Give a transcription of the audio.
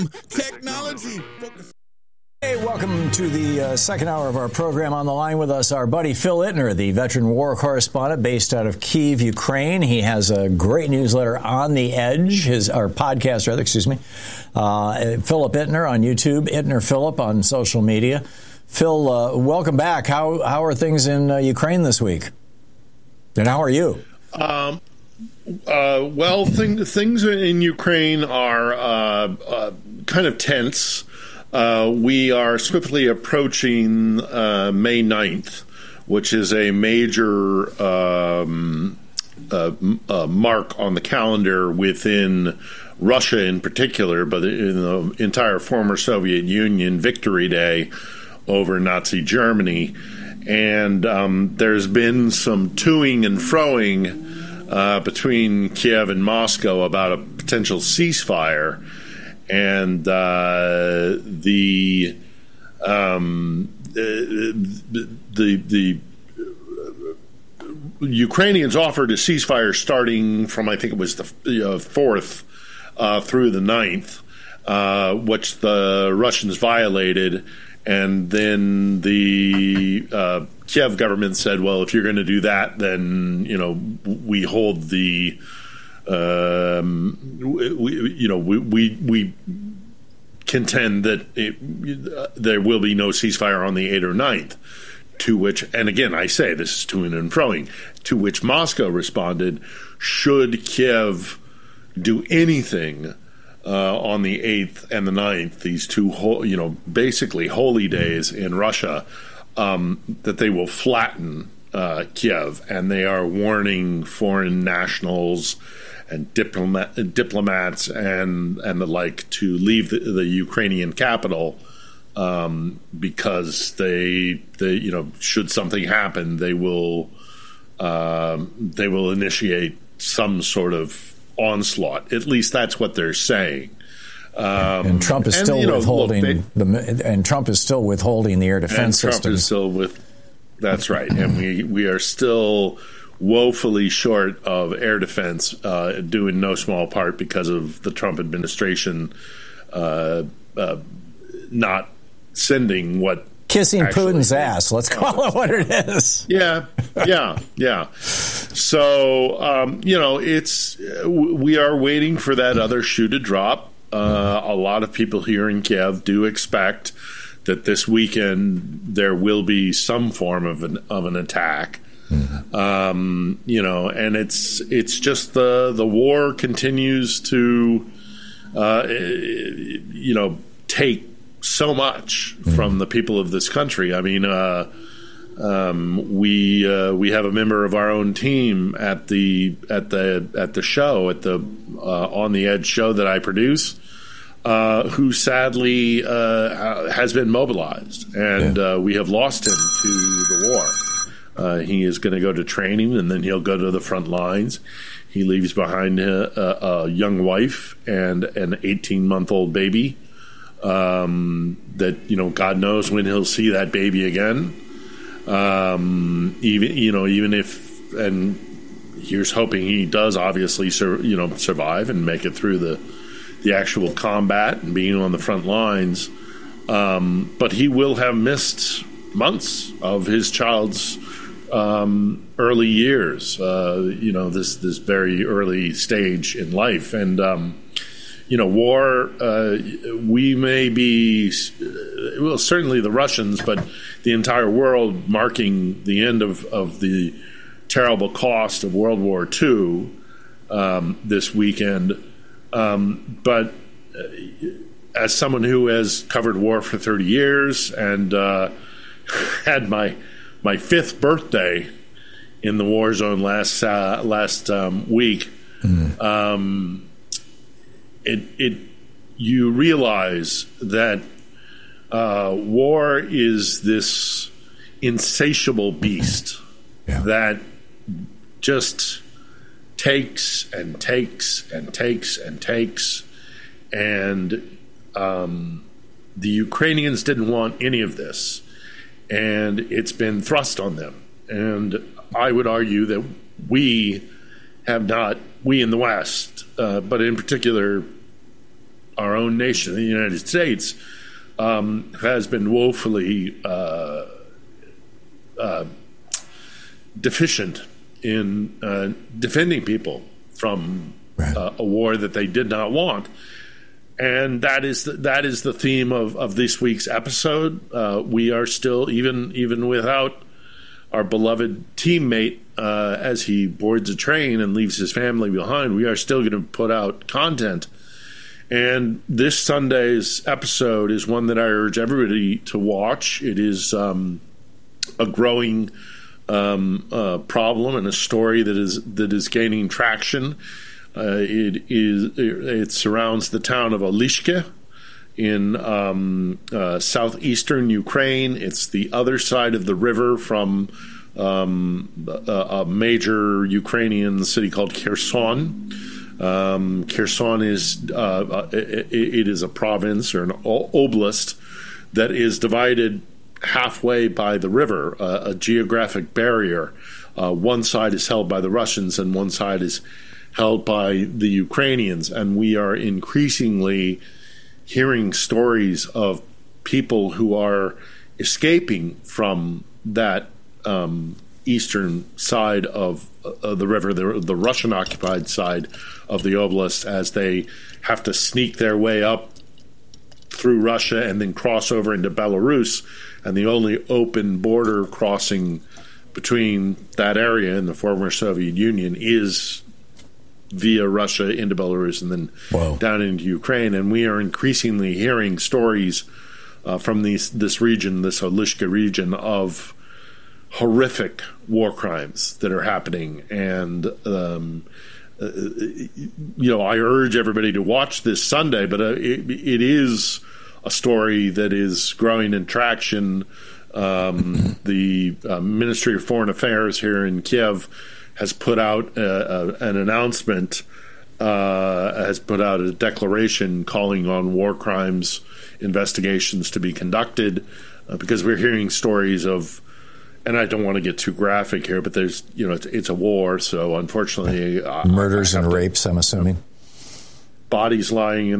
Technology. Hey, welcome to the second hour of our program. On the line with us, our buddy Phil Ittner, the veteran war correspondent based out of Kyiv, Ukraine. He has a great newsletter, On the Edge, our podcast, rather, excuse me. Philip Ittner on YouTube, Ittner Philip on social media. Phil, welcome back. How are things in Ukraine this week? And how are you? Well, things in Ukraine are kind of tense. We are swiftly approaching May 9th, which is a major mark on the calendar within Russia in particular, but in the entire former Soviet Union, Victory Day over Nazi Germany. And there's been some toing and froing between Kiev and Moscow about a potential ceasefire. And the Ukrainians offered a ceasefire starting from, I think it was the 4th through the 9th, which the Russians violated. And then the Kiev government said, well, if you're going to do that, then, we hold the we contend that there will be no ceasefire on the 8th or 9th, to which, and again, I say this is to and froing, to which Moscow responded, should Kiev do anything on the 8th and the 9th, these two, basically holy days in Russia, that they will flatten Kiev, and they are warning foreign nationals and diplomats and the like to leave the Ukrainian capital, because they should something happen, they will initiate some sort of onslaught. At least that's what they're saying. And Trump is still withholding Trump is still withholding the air defense systems. That's right, and we are still woefully short of air defense, due in no small part because of the Trump administration not sending what kissing Putin's ass. Let's call it what it is. Yeah. So we are waiting for that other shoe to drop. A lot of people here in Kiev do expect that this weekend there will be some form of an attack. Mm-hmm. And it's just the war continues to take so much from the people of this country. I mean, we have a member of our own team at the show, at the On the Edge show that I produce, who sadly has been mobilized, and we have lost him to the war. He is going to go to training, and then he'll go to the front lines. He leaves behind a young wife and an 18-month-old baby. That God knows when he'll see that baby again. Even if, and here's hoping he does obviously survive and make it through the actual combat and being on the front lines. But he will have missed months of his child's early years. This very early stage in life, and war, we may be, certainly the Russians, but the entire world marking the end of the terrible cost of World War II this weekend. But as someone who has covered war for 30 years and had my fifth birthday in the war zone last week, you realize that war is this insatiable beast that just takes and takes and takes and takes, and the Ukrainians didn't want any of this, and it's been thrust on them. And I would argue that we in the West, but in particular our own nation, the United States, has been woefully deficient in defending people from a war that they did not want. And that is the theme of this week's episode. We are still, even without our beloved teammate, as he boards a train and leaves his family behind, we are still going to put out content. And this Sunday's episode is one that I urge everybody to watch. It is a growing problem and a story that is gaining traction. It surrounds the town of Olishka in southeastern Ukraine. It's the other side of the river from a major Ukrainian city called Kherson. Kherson is it is a province or an oblast that is divided halfway by the river, a geographic barrier. One side is held by the Russians and one side is held by the Ukrainians, and we are increasingly hearing stories of people who are escaping from that eastern side of the river, the Russian-occupied side of the oblast, as they have to sneak their way up through Russia and then cross over into Belarus. And the only open border crossing between that area and the former Soviet Union is via Russia into Belarus and then down into Ukraine. And we are increasingly hearing stories from this region, this Olishka region, of horrific war crimes that are happening. And, I urge everybody to watch this Sunday, but it is a story that is growing in traction. The Ministry of Foreign Affairs here in Kiev has put out an announcement, has put out a declaration calling on war crimes investigations to be conducted, because we're hearing stories of, and I don't want to get too graphic here, but there's, it's a war, so unfortunately, murders and rapes, I'm assuming. Bodies lying in